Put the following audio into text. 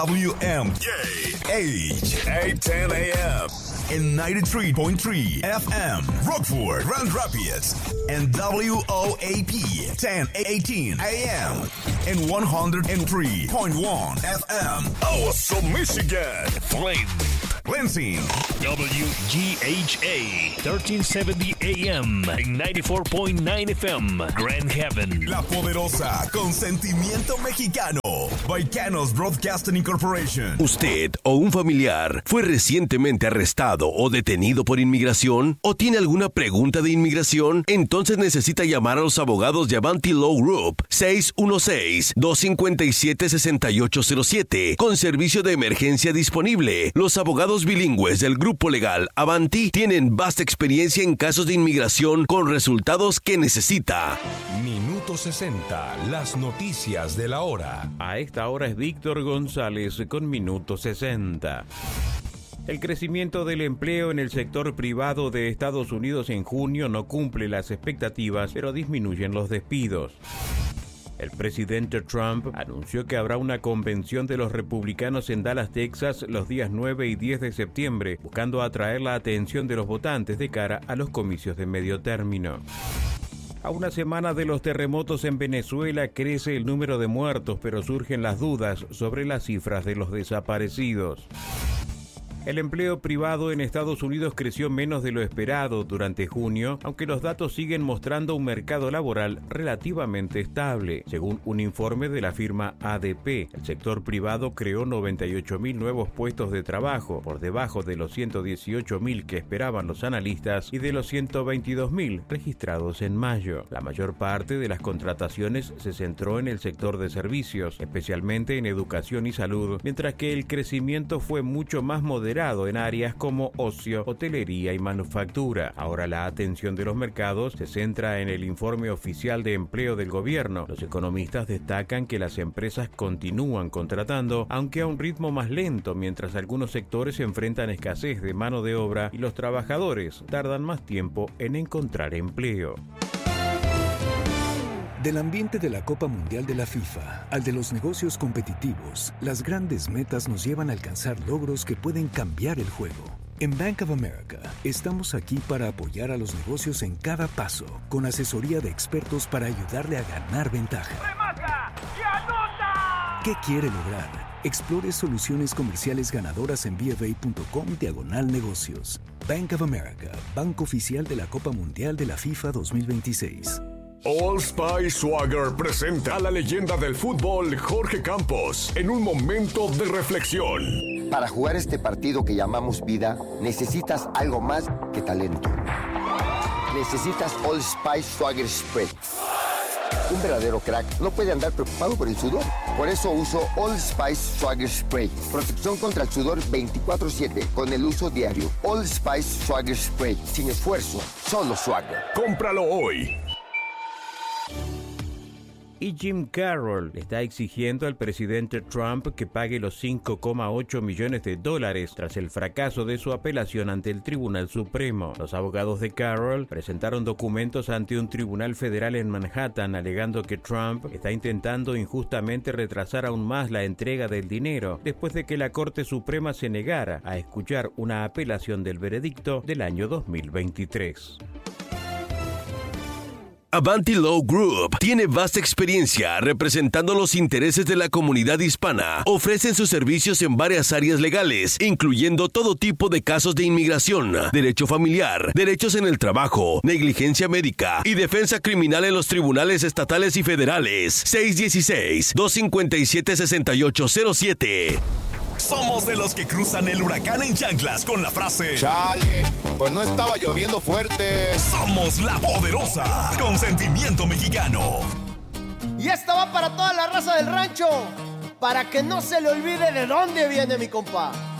WMKH 810 AM and 93.3 FM Rockford, Grand Rapids, and WOAP 1018 AM and 103.1 FM Oso, Michigan. Flint, Lansing, WGHA 1370 AM and 94.9 FM Grand Haven. La Poderosa, con sentimiento mexicano. Baicanos Broadcasting Incorporation. ¿Usted o un familiar fue recientemente arrestado o detenido por inmigración? ¿O tiene alguna pregunta de inmigración? Entonces necesita llamar a los abogados de Avanti Law Group 616-257-6807 con servicio de emergencia disponible. Los abogados bilingües del grupo legal Avanti tienen vasta experiencia en casos de inmigración con resultados que necesita. Minuto 60, las noticias de la hora. A esta hora es Víctor González con Minuto 60. El crecimiento del empleo en el sector privado de Estados Unidos en junio no cumple las expectativas, pero disminuyen los despidos. El presidente Trump anunció que habrá una convención de los republicanos en Dallas, Texas, los días 9 y 10 de septiembre, buscando atraer la atención de los votantes de cara a los comicios de medio término. A una semana de los terremotos en Venezuela crece el número de muertos, pero surgen las dudas sobre las cifras de los desaparecidos. El empleo privado en Estados Unidos creció menos de lo esperado durante junio, aunque los datos siguen mostrando un mercado laboral relativamente estable. Según un informe de la firma ADP, el sector privado creó 98.000 nuevos puestos de trabajo, por debajo de los 118.000 que esperaban los analistas y de los 122.000 registrados en mayo. La mayor parte de las contrataciones se centró en el sector de servicios, especialmente en educación y salud, mientras que el crecimiento fue mucho más moderado en áreas como ocio, hotelería y manufactura. Ahora la atención de los mercados se centra en el informe oficial de empleo del gobierno. Los economistas destacan que las empresas continúan contratando, aunque a un ritmo más lento, mientras algunos sectores enfrentan escasez de mano de obra y los trabajadores tardan más tiempo en encontrar empleo. Del ambiente de la Copa Mundial de la FIFA al de los negocios competitivos, las grandes metas nos llevan a alcanzar logros que pueden cambiar el juego. En Bank of America, estamos aquí para apoyar a los negocios en cada paso, con asesoría de expertos para ayudarle a ganar ventaja. ¡Remata y anota! ¿Qué quiere lograr? Explore soluciones comerciales ganadoras en BofA.com/negocios. Bank of America, banco oficial de la Copa Mundial de la FIFA 2026. Old Spice Swagger presenta a la leyenda del fútbol Jorge Campos en un momento de reflexión. Para jugar este partido que llamamos vida, necesitas algo más que talento. Necesitas Old Spice Swagger Spray. Un verdadero crack no puede andar preocupado por el sudor. Por eso uso Old Spice Swagger Spray. Protección contra el sudor 24/7 con el uso diario. Old Spice Swagger Spray. Sin esfuerzo, solo Swagger. Cómpralo hoy. Y Jim Carroll está exigiendo al presidente Trump que pague los $5,8 millones tras el fracaso de su apelación ante el Tribunal Supremo. Los abogados de Carroll presentaron documentos ante un tribunal federal en Manhattan alegando que Trump está intentando injustamente retrasar aún más la entrega del dinero después de que la Corte Suprema se negara a escuchar una apelación del veredicto del año 2023. Avanti Law Group tiene vasta experiencia representando los intereses de la comunidad hispana. Ofrecen sus servicios en varias áreas legales, incluyendo todo tipo de casos de inmigración, derecho familiar, derechos en el trabajo, negligencia médica y defensa criminal en los tribunales estatales y federales. 616-257-6807. Somos de los que cruzan el huracán en chanclas con la frase Chale, pues no estaba lloviendo fuerte. Somos la Poderosa, con sentimiento mexicano. Y esta va para toda la raza del rancho, para que no se le olvide de dónde viene mi compa.